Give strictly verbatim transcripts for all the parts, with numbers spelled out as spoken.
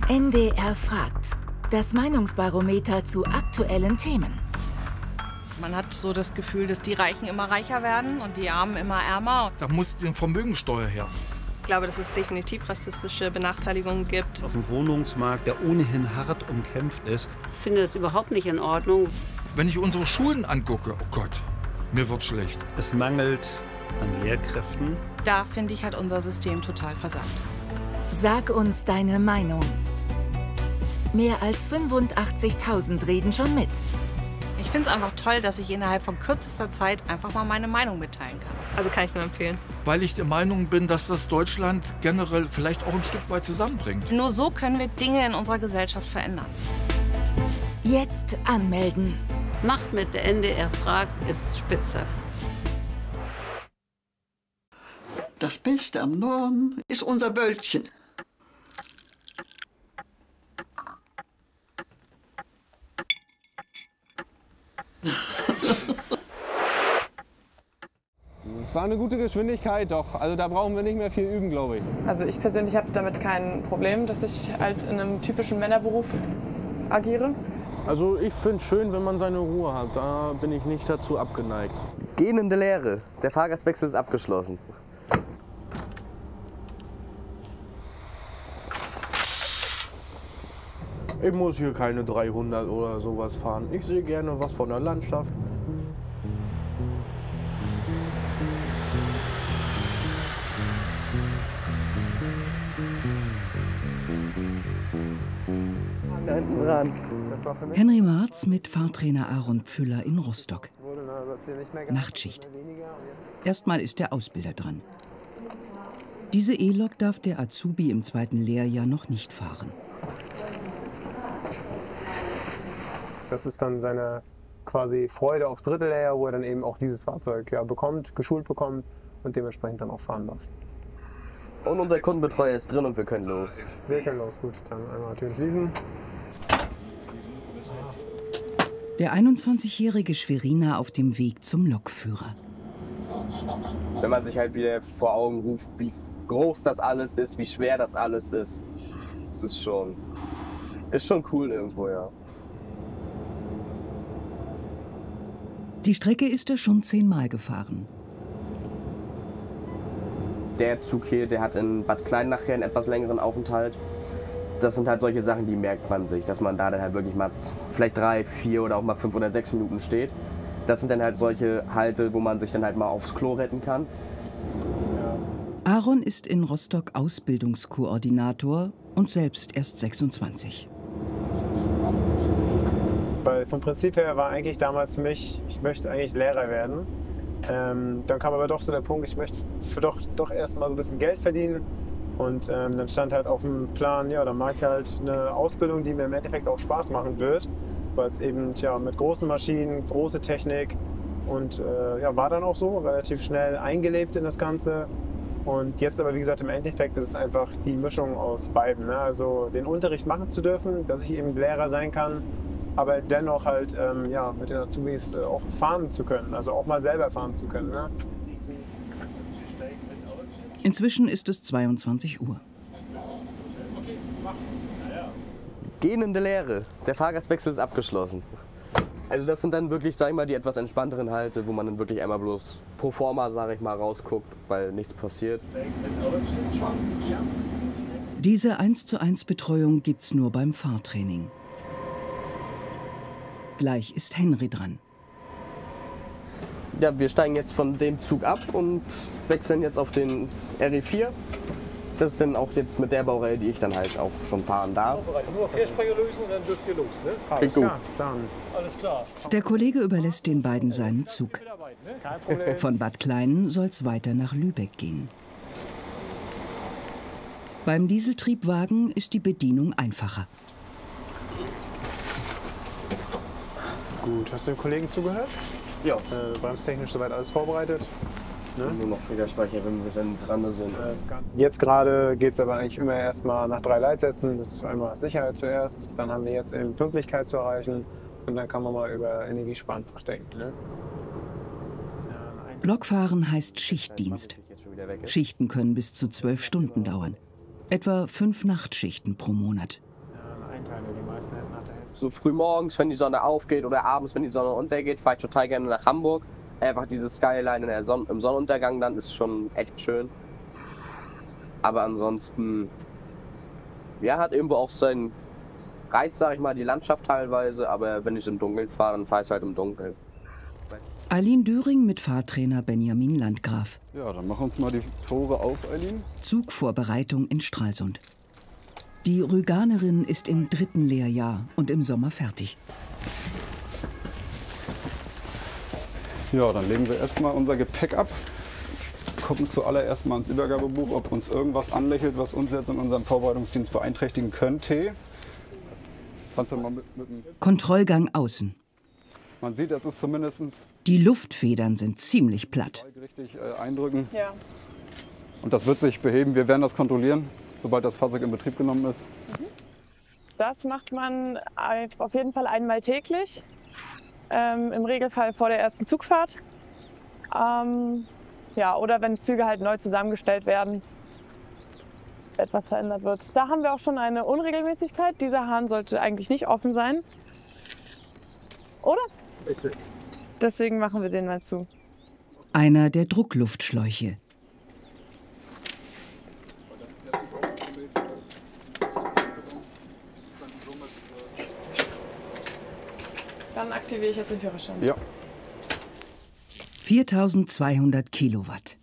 N D R fragt. Das Meinungsbarometer zu aktuellen Themen. Man hat so das Gefühl, dass die Reichen immer reicher werden und die Armen immer ärmer. Da muss die Vermögensteuer her. Ich glaube, dass es definitiv rassistische Benachteiligungen gibt. Auf dem Wohnungsmarkt, der ohnehin hart umkämpft ist. Ich finde das überhaupt nicht in Ordnung. Wenn ich unsere Schulen angucke, oh Gott, mir wird schlecht. Es mangelt an Lehrkräften. Da, finde ich, hat unser System total versagt. Sag uns deine Meinung. Mehr als fünfundachtzigtausend reden schon mit. Ich finde es einfach toll, dass ich innerhalb von kürzester Zeit einfach mal meine Meinung mitteilen kann. Also kann ich nur empfehlen. Weil ich der Meinung bin, dass das Deutschland generell vielleicht auch ein Stück weit zusammenbringt. Nur so können wir Dinge in unserer Gesellschaft verändern. Jetzt anmelden. Macht mit, der N D R fragt, ist spitze. Das Beste am Norden ist unser Wölkchen. War eine gute Geschwindigkeit, doch. Also da brauchen wir nicht mehr viel üben, glaube ich. Also ich persönlich habe damit kein Problem, dass ich halt in einem typischen Männerberuf agiere. Also ich finde es schön, wenn man seine Ruhe hat. Da bin ich nicht dazu abgeneigt. Gähnende Leere. Der Fahrgastwechsel ist abgeschlossen. Ich muss hier keine dreihundert oder sowas fahren. Ich sehe gerne was von der Landschaft. Da hinten dran. Henry Marz mit Fahrtrainer Aaron Pfüller in Rostock. Nachtschicht. Erstmal ist der Ausbilder dran. Diese E-Lok darf der Azubi im zweiten Lehrjahr noch nicht fahren. Das ist dann seine quasi Freude aufs dritte Lehrjahr, wo er dann eben auch dieses Fahrzeug ja, bekommt, geschult bekommt und dementsprechend dann auch fahren darf. Und unser Kundenbetreuer ist drin und wir können los. Wir können los, gut. Dann einmal Türen schließen. Der einundzwanzigjährige Schweriner auf dem Weg zum Lokführer. Wenn man sich halt wieder vor Augen ruft, wie groß das alles ist, wie schwer das alles ist, das ist schon, ist schon cool irgendwo, ja. Die Strecke ist er schon zehnmal gefahren. Der Zug hier, der hat in Bad Klein nachher einen etwas längeren Aufenthalt. Das sind halt solche Sachen, die merkt man sich, dass man da dann halt wirklich mal vielleicht drei, vier oder auch mal fünf oder sechs Minuten steht. Das sind dann halt solche Halte, wo man sich dann halt mal aufs Klo retten kann. Aaron ist in Rostock Ausbildungskoordinator und selbst erst sechsundzwanzig. Weil vom Prinzip her war eigentlich damals für mich, ich möchte eigentlich Lehrer werden. Ähm, dann kam aber doch so der Punkt, ich möchte für doch, doch erst mal so ein bisschen Geld verdienen. Und ähm, dann stand halt auf dem Plan, ja, dann mag ich halt eine Ausbildung, die mir im Endeffekt auch Spaß machen wird. Weil es eben ja, mit großen Maschinen, große Technik und äh, ja, war dann auch so, relativ schnell eingelebt in das Ganze. Und jetzt aber, wie gesagt, im Endeffekt ist es einfach die Mischung aus beiden. Ne? Also den Unterricht machen zu dürfen, dass ich eben Lehrer sein kann, aber dennoch halt ähm, ja, mit den Azubis äh, auch fahren zu können, also auch mal selber fahren zu können. Ne? Inzwischen ist es zweiundzwanzig Uhr. Gähnende Leere. Der Fahrgastwechsel ist abgeschlossen. Also das sind dann wirklich, sag ich mal, die etwas entspannteren Halte, wo man dann wirklich einmal bloß pro forma, sag ich mal, rausguckt, weil nichts passiert. Diese eins zu eins Betreuung gibt's nur beim Fahrtraining. Gleich ist Henry dran. Ja, wir steigen jetzt von dem Zug ab und wechseln jetzt auf den R E vier. Das ist dann auch jetzt mit der Baureihe, die ich dann halt auch schon fahren darf. Nur Viersprecher lösen und dann dürft ihr los, ne? Klingt gut. Alles klar. Der Kollege überlässt den beiden seinen Zug. Von Bad Kleinen soll's weiter nach Lübeck gehen. Beim Dieseltriebwagen ist die Bedienung einfacher. Gut, hast du den Kollegen zugehört? Ja. Äh, bremstechnisch soweit alles vorbereitet? Ne? Nur noch Federspeicher, wenn wir dann dran sind. Jetzt gerade geht es aber eigentlich immer erstmal nach drei Leitsätzen. Das ist einmal Sicherheit zuerst, dann haben wir jetzt eben Pünktlichkeit zu erreichen und dann kann man mal über Energiesparen nachdenken. Ne? Lokfahren heißt Schichtdienst. Schichten können bis zu zwölf Stunden dauern. Etwa fünf Nachtschichten pro Monat. keine. Die meisten hätten nach der Hälfte. So früh morgens, wenn die Sonne aufgeht oder abends, wenn die Sonne untergeht, fahre ich total gerne nach Hamburg. Einfach diese Skyline in der Son- im Sonnenuntergang dann ist schon echt schön. Aber ansonsten, ja, hat irgendwo auch seinen Reiz, sag ich mal, die Landschaft teilweise. Aber wenn ich im Dunkeln fahre, dann fahre ich halt im Dunkeln. Eileen Döring mit Fahrtrainer Benjamin Landgraf. Ja, dann mach uns mal die Tore auf, Eileen. Zugvorbereitung in Stralsund. Die Rüganerin ist im dritten Lehrjahr und im Sommer fertig. Ja, dann legen wir erstmal unser Gepäck ab. Gucken zuallererst mal ins Übergabebuch, ob uns irgendwas anlächelt, was uns jetzt in unserem Vorbereitungsdienst beeinträchtigen könnte. Kannst du mal mit, mit dem Kontrollgang außen. Man sieht, das ist zumindest Die Luftfedern sind ziemlich platt. richtig äh, eindrücken. Ja. Und das wird sich beheben. Wir werden das kontrollieren, sobald das Fahrzeug in Betrieb genommen ist. Das macht man auf jeden Fall einmal täglich. Ähm, Im Regelfall vor der ersten Zugfahrt. Ähm, ja, oder wenn Züge halt neu zusammengestellt werden, etwas verändert wird. Da haben wir auch schon eine Unregelmäßigkeit. Dieser Hahn sollte eigentlich nicht offen sein. Oder? Richtig. Deswegen machen wir den mal zu. Einer der Druckluftschläuche. Dann aktiviere ich jetzt den Führerschein. Ja. viertausendzweihundert Kilowatt.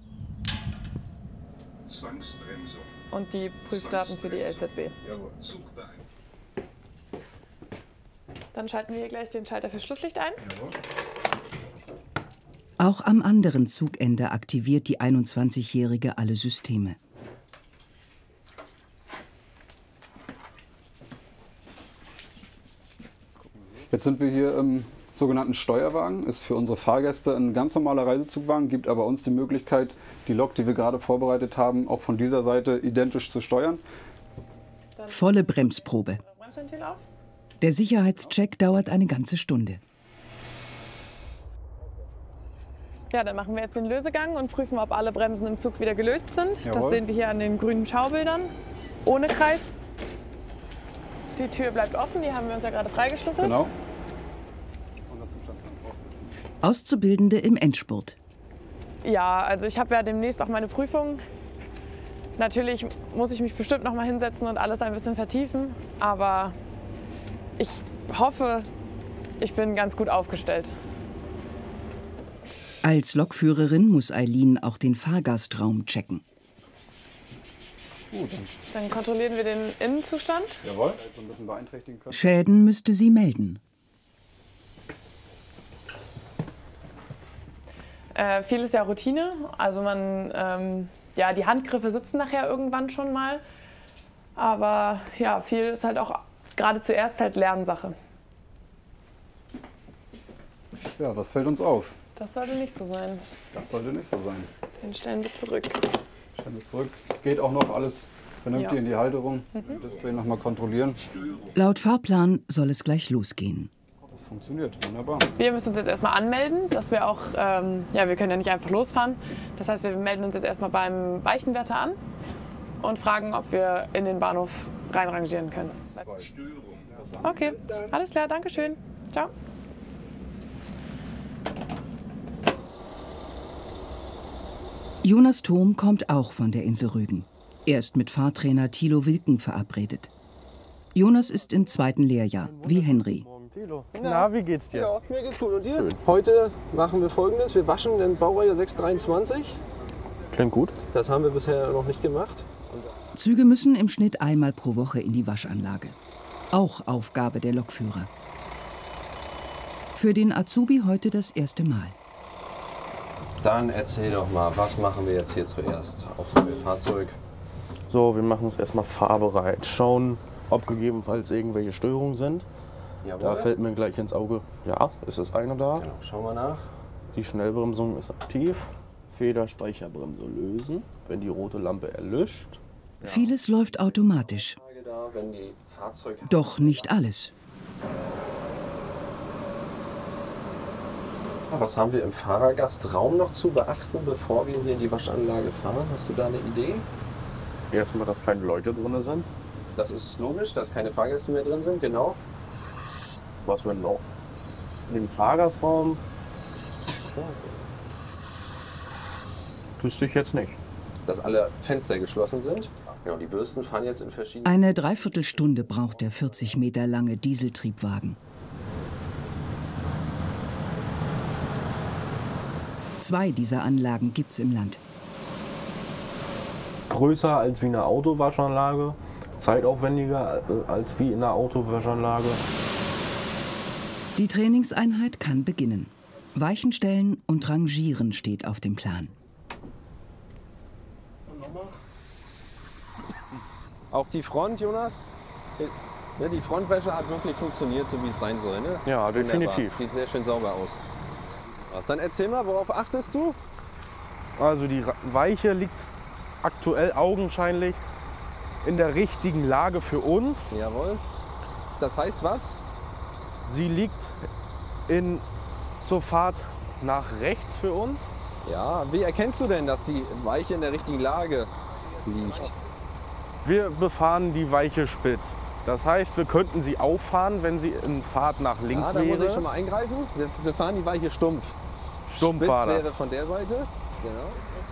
Und die Prüfdaten für die L Z B. Jawohl. Dann schalten wir hier gleich den Schalter für Schlusslicht ein. Jawohl. Auch am anderen Zugende aktiviert die einundzwanzigjährige alle Systeme. Jetzt sind wir hier im sogenannten Steuerwagen. Ist für unsere Fahrgäste ein ganz normaler Reisezugwagen, gibt aber uns die Möglichkeit, die Lok, die wir gerade vorbereitet haben, auch von dieser Seite identisch zu steuern. Volle Bremsprobe. Bremsventil auf. Der Sicherheitscheck dauert eine ganze Stunde. Ja, dann machen wir jetzt den Lösegang und prüfen, ob alle Bremsen im Zug wieder gelöst sind. Jawohl. Das sehen wir hier an den grünen Schaubildern. Ohne Kreis. Die Tür bleibt offen, die haben wir uns ja gerade freigeschlüsselt. Genau. Auszubildende im Endspurt. Ja, also ich habe ja demnächst auch meine Prüfung. Natürlich muss ich mich bestimmt noch mal hinsetzen und alles ein bisschen vertiefen. Aber ich hoffe, ich bin ganz gut aufgestellt. Als Lokführerin muss Eileen auch den Fahrgastraum checken. Gut, Dann kontrollieren wir den Innenzustand. Jawohl. So ein bisschen beeinträchtigen können. Schäden müsste sie melden. Äh, viel ist ja Routine. Also man, ähm, ja, die Handgriffe sitzen nachher irgendwann schon mal. Aber ja, viel ist halt auch gerade zuerst halt Lernsache. Ja, was fällt uns auf? Das sollte nicht so sein. Das sollte nicht so sein. Den stellen wir zurück. Stellen wir zurück. Geht auch noch alles vernünftig Ja. in die Halterung. Mhm. Display noch mal kontrollieren. Laut Fahrplan soll es gleich losgehen. Das funktioniert, wunderbar. Wir müssen uns jetzt erstmal anmelden, dass wir auch, ähm, ja, wir können ja nicht einfach losfahren. Das heißt, wir melden uns jetzt erstmal beim Weichenwärter an und fragen, ob wir in den Bahnhof reinrangieren können. Okay, alles klar, danke schön. Ciao. Jonas Thom kommt auch von der Insel Rügen. Er ist mit Fahrtrainer Thilo Wilken verabredet. Jonas ist im zweiten Lehrjahr, wie Henry. Na, wie geht's dir? Ja, mir geht's gut. Und dir? Schön. Heute machen wir Folgendes. Wir waschen den Baureihe sechs dreiundzwanzig. Klingt gut. Das haben wir bisher noch nicht gemacht. Züge müssen im Schnitt einmal pro Woche in die Waschanlage. Auch Aufgabe der Lokführer. Für den Azubi heute das erste Mal. Dann erzähl doch mal, was machen wir jetzt hier zuerst aufs neue Fahrzeug? So, wir machen uns erstmal fahrbereit. Schauen, ob gegebenenfalls irgendwelche Störungen sind. Jawohl. Da fällt mir gleich ins Auge, ja, ist das eine da. Genau, schauen wir nach. Die Schnellbremsung ist aktiv. Federspeicherbremse lösen, wenn die rote Lampe erlischt. Ja. Vieles läuft automatisch. Da, wenn die Fahrzeug Doch nicht alles. Was haben wir im Fahrergastraum noch zu beachten, bevor wir hier in die Waschanlage fahren? Hast du da eine Idee? Erstmal, dass keine Leute drin sind. Das ist logisch, dass keine Fahrgäste mehr drin sind, genau. Was wir noch? Den Fahrgastraum. Wüsste ich jetzt nicht. Dass alle Fenster geschlossen sind. Ja, und die Bürsten fahren jetzt in verschiedenen... Eine Dreiviertelstunde braucht der vierzig Meter lange Dieseltriebwagen. Zwei dieser Anlagen gibt's im Land. Größer als wie eine Autowaschanlage, zeitaufwendiger als wie in einer Autowaschanlage. Die Trainingseinheit kann beginnen. Weichen stellen und rangieren steht auf dem Plan. Auch die Front, Jonas? Ja, die Frontwäsche hat wirklich funktioniert, so wie es sein soll. Ne? Ja, definitiv. Wunderbar. Sieht sehr schön sauber aus. Dann erzähl mal, worauf achtest du? Also die Weiche liegt aktuell augenscheinlich in der richtigen Lage für uns. Jawohl. Das heißt was? Sie liegt in, zur Fahrt nach rechts für uns. Ja, wie erkennst du denn, dass die Weiche in der richtigen Lage liegt? Wir befahren die Weiche spitz. Das heißt, wir könnten sie auffahren, wenn sie in Fahrt nach links ja, da wäre. muss ich schon mal eingreifen. Wir, wir fahren die Weiche stumpf. Stumpf Spitz war das. wäre von der Seite. Genau.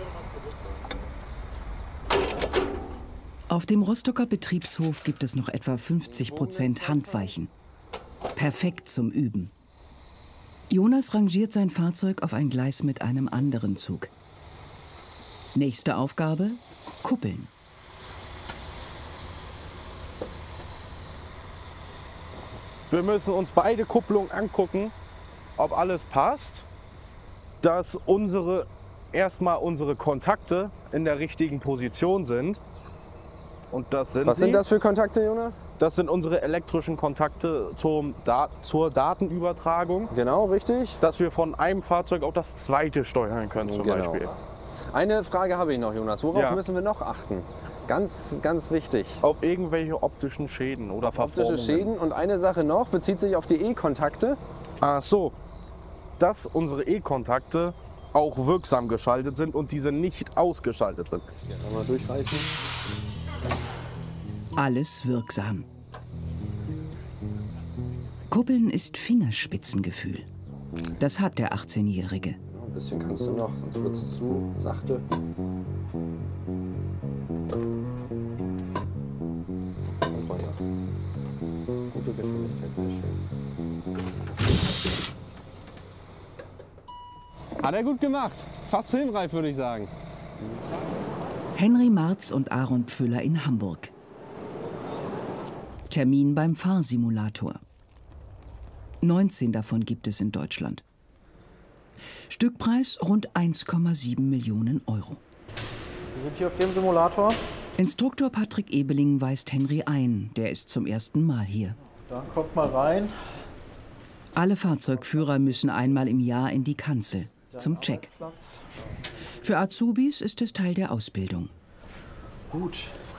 Auf dem Rostocker Betriebshof gibt es noch etwa fünfzig Prozent Handweichen. Perfekt zum Üben. Jonas rangiert sein Fahrzeug auf ein Gleis mit einem anderen Zug. Nächste Aufgabe: Kuppeln. Wir müssen uns beide Kupplungen angucken, ob alles passt, dass unsere, erstmal unsere Kontakte in der richtigen Position sind. Und das sind Was sie. sind das für Kontakte, Jonas? Das sind unsere elektrischen Kontakte zum Da- zur Datenübertragung. Genau, richtig. Dass wir von einem Fahrzeug auf das zweite steuern können zum Genau. Beispiel. Eine Frage habe ich noch, Jonas. Worauf Ja. müssen wir noch achten? Ganz, ganz wichtig. Auf irgendwelche optischen Schäden oder Optische Verformungen. Schäden. Und eine Sache noch, bezieht sich auf die E-Kontakte. Ach so, dass unsere E-Kontakte auch wirksam geschaltet sind und diese nicht ausgeschaltet sind. Ja, mal durchreichen. Alles wirksam. Kuppeln ist Fingerspitzengefühl. Das hat der achtzehnjährige. Ein bisschen kannst du noch, sonst wird es zu sachte. Anfangen lassen. Gute Geschwindigkeit, sehr schön. Hat er gut gemacht. Fast filmreif, würde ich sagen. Henry Marz und Aaron Pfüller in Hamburg. Termin beim Fahrsimulator. neunzehn davon gibt es in Deutschland. Stückpreis rund eins Komma sieben Millionen Euro. Wir sind hier auf dem Simulator. Instruktor Patrick Ebeling weist Henry ein. Der ist zum ersten Mal hier. Da kommt mal rein. Alle Fahrzeugführer müssen einmal im Jahr in die Kanzel zum Check. Für Azubis ist es Teil der Ausbildung. Gut.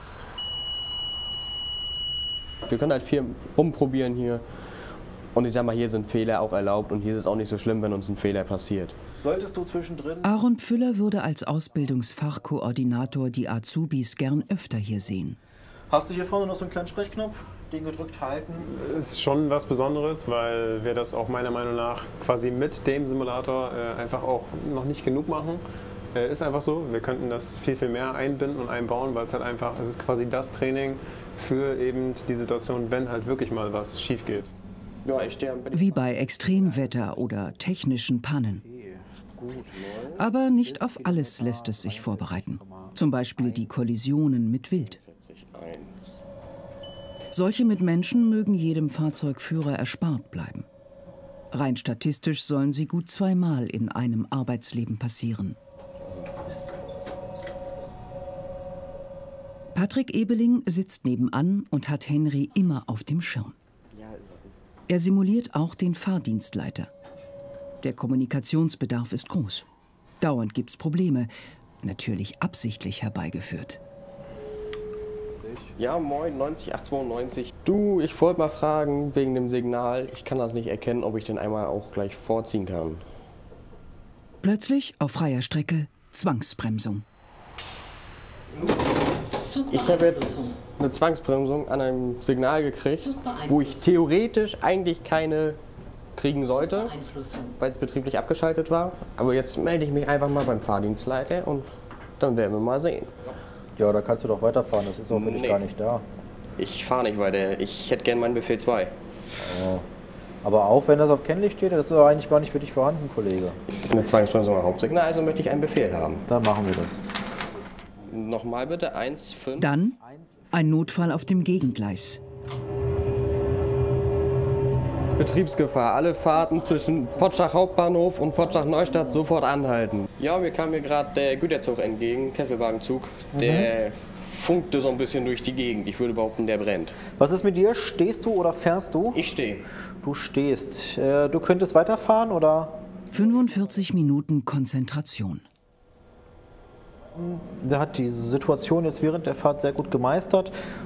Wir können halt viel rumprobieren hier. Und ich sag mal, hier sind Fehler auch erlaubt und hier ist es auch nicht so schlimm, wenn uns ein Fehler passiert. Solltest du zwischendrin... Aaron Pfüller würde als Ausbildungsfachkoordinator die Azubis gern öfter hier sehen. Hast du hier vorne noch so einen kleinen Sprechknopf? Den gedrückt halten? Ist schon was Besonderes, weil wir das auch meiner Meinung nach quasi mit dem Simulator äh, einfach auch noch nicht genug machen. Äh, ist einfach so, wir könnten das viel, viel mehr einbinden und einbauen, weil es halt einfach, es ist quasi das Training für eben die Situation, wenn halt wirklich mal was schief geht. Ja, ich stehe am Wie bei Extremwetter oder technischen Pannen. Aber nicht auf alles lässt es sich vorbereiten. Zum Beispiel die Kollisionen mit Wild. Solche mit Menschen mögen jedem Fahrzeugführer erspart bleiben. Rein statistisch sollen sie gut zweimal in einem Arbeitsleben passieren. Patrick Ebeling sitzt nebenan und hat Henry immer auf dem Schirm. Er simuliert auch den Fahrdienstleiter. Der Kommunikationsbedarf ist groß. Dauernd gibt's Probleme, natürlich absichtlich herbeigeführt. Ja, moin, neunzig acht zweiundneunzig. Du, ich wollte mal fragen wegen dem Signal. Ich kann das nicht erkennen, ob ich den einmal auch gleich vorziehen kann. Plötzlich auf freier Strecke Zwangsbremsung. Ich habe jetzt eine Zwangsbremsung an einem Signal gekriegt, wo ich theoretisch eigentlich keine kriegen sollte, weil es betrieblich abgeschaltet war. Aber jetzt melde ich mich einfach mal beim Fahrdienstleiter und dann werden wir mal sehen. Ja, da kannst du doch weiterfahren, das ist auch für dich Nee. gar nicht da. Ich fahre nicht weiter, ich hätte gern meinen Befehl zwei. Oh. Aber auch wenn das auf Kennlicht steht, das ist doch eigentlich gar nicht für dich vorhanden, Kollege. Das ist eine Zwangsbremsung am Hauptsignal, also möchte ich einen Befehl haben. Dann machen wir das. Nochmal bitte, eins, fünf. Dann ein Notfall auf dem Gegengleis. Betriebsgefahr. Alle Fahrten zwischen Potschach Hauptbahnhof und Potschach Neustadt sofort anhalten. Ja, mir kam mir gerade der Güterzug entgegen, Kesselwagenzug. Der mhm. funkte so ein bisschen durch die Gegend. Ich würde behaupten, der brennt. Was ist mit dir? Stehst du oder fährst du? Ich stehe. Du stehst. Äh, du könntest weiterfahren, oder? fünfundvierzig Minuten Konzentration. Der hat die Situation jetzt während der Fahrt sehr gut gemeistert.